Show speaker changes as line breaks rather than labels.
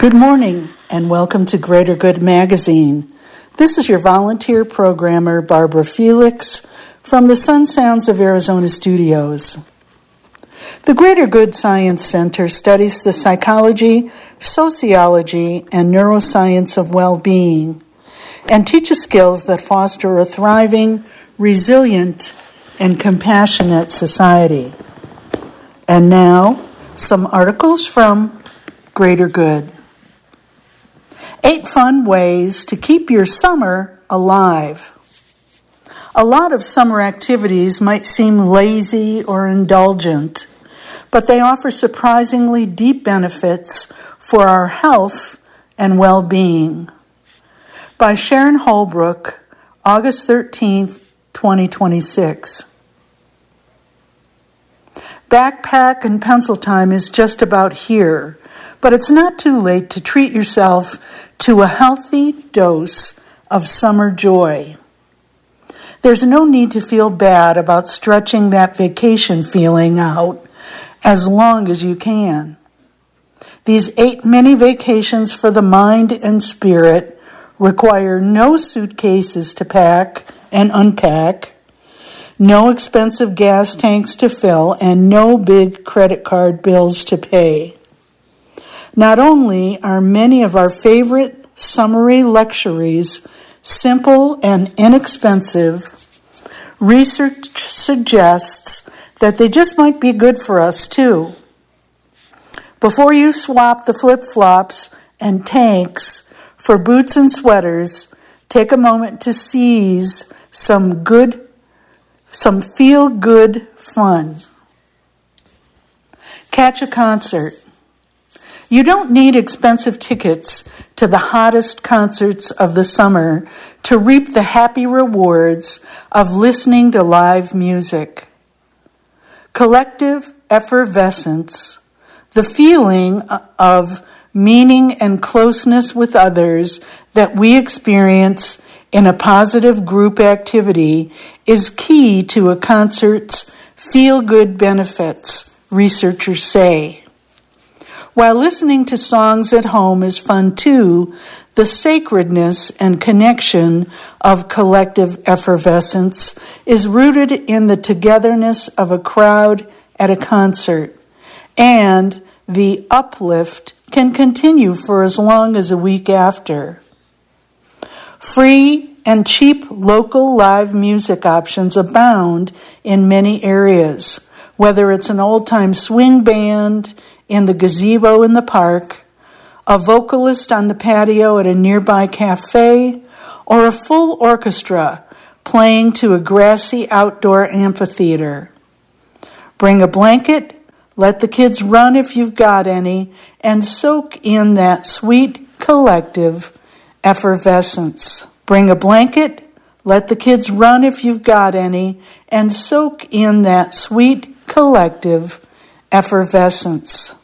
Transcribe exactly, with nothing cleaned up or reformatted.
Good morning and welcome to Greater Good Magazine. This is your volunteer programmer, Barbara Felix, from the Sun Sounds of Arizona studios. The Greater Good Science Center studies the psychology, sociology, and neuroscience of well-being and teaches skills that foster a thriving, resilient, and compassionate society. And now, some articles from Greater Good. Eight fun ways to keep your summer alive. A lot of summer activities might seem lazy or indulgent, but they offer surprisingly deep benefits for our health and well-being. By Sharon Holbrook, August thirteenth, twenty twenty-six. Backpack and pencil time is just about here, but it's not too late to treat yourself to a healthy dose of summer joy. There's no need to feel bad about stretching that vacation feeling out as long as you can. These eight mini vacations for the mind and spirit require no suitcases to pack and unpack, no expensive gas tanks to fill, and no big credit card bills to pay. Not only are many of our favorite summery luxuries simple and inexpensive, research suggests that they just might be good for us too. Before you swap the flip-flops and tanks for boots and sweaters, take a moment to seize some good, some feel-good fun. Catch a concert. You don't need expensive tickets to the hottest concerts of the summer to reap the happy rewards of listening to live music. Collective effervescence, the feeling of meaning and closeness with others that we experience in a positive group activity, is key to a concert's feel-good benefits, researchers say. While listening to songs at home is fun too, the sacredness and connection of collective effervescence is rooted in the togetherness of a crowd at a concert, and the uplift can continue for as long as a week after. Free and cheap local live music options abound in many areas, whether it's an old-time swing band in the gazebo in the park, a vocalist on the patio at a nearby cafe, or a full orchestra playing to a grassy outdoor amphitheater. Bring a blanket, let the kids run if you've got any, and soak in that sweet collective effervescence. Bring a blanket, let the kids run if you've got any, and soak in that sweet collective effervescence.